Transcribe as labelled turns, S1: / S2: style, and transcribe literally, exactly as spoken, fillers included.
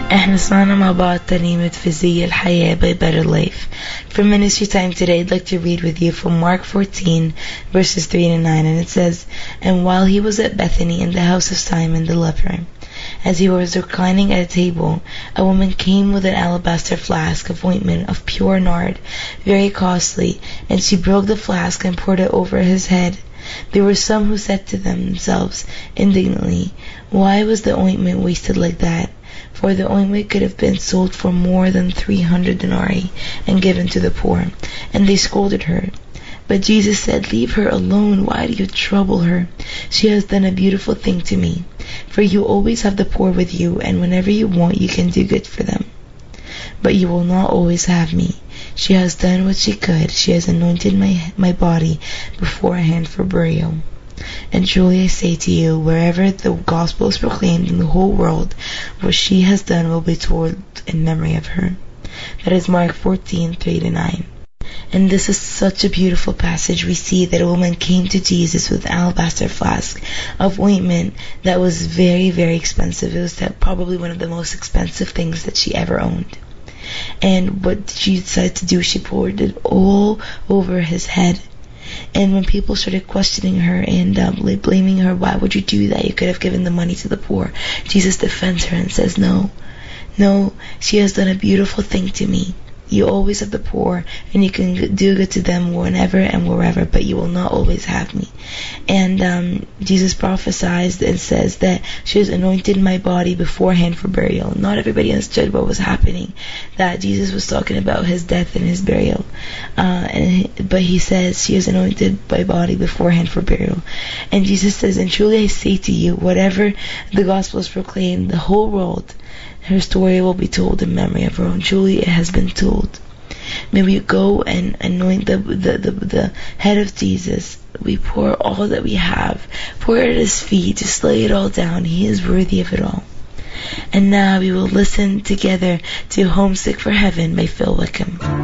S1: احنا سمعنا مع بعض ترنيمة فيزياء الحياة by Better Life. For ministry time today, I'd like to read with you from Mark fourteen, verses three to nine, and it says, And while he was at Bethany in the house of Simon the leper, as he was reclining at a table, a woman came with an alabaster flask of ointment of pure nard, very costly, and she broke the flask and poured it over his head. There were some who said to themselves indignantly, Why was the ointment wasted like that? For the ointment could have been sold for more than three hundred denarii and given to the poor. And they scolded her. But Jesus said, Leave her alone. Why do you trouble her? She has done a beautiful thing to me. For you always have the poor with you, and whenever you want, you can do good for them. But you will not always have me. She has done what she could. She has anointed my, my body beforehand for burial. And truly I say to you, wherever the gospel is proclaimed in the whole world, what she has done will be told in memory of her. That is Mark fourteen, three to nine. And this is such a beautiful passage. We see that a woman came to Jesus with an alabaster flask of ointment that was very, very expensive. It was that probably one of the most expensive things that she ever owned. And what she decided to do, she poured it all over his head. And when people started questioning her and um, blaming her, why would you do that? You could have given the money to the poor. Jesus defends her and says, no, no, she has done a beautiful thing to me. You always have the poor, and you can do good to them whenever and wherever, but you will not always have me. And um, Jesus prophesied and says that she has anointed my body beforehand for burial. Not everybody understood what was happening, that Jesus was talking about his death and his burial. Uh, and But he says she has anointed my body beforehand for burial. And Jesus says, and truly I say to you, whatever the gospel is proclaimed, the whole world, her story will be told in memory of her own. Truly it has been told. May we go and anoint the, the, the, the head of Jesus. We pour all that we have. Pour it at his feet. Just lay it all down. He is worthy of it all. And now we will listen together to Homesick for Heaven by Phil Wickham.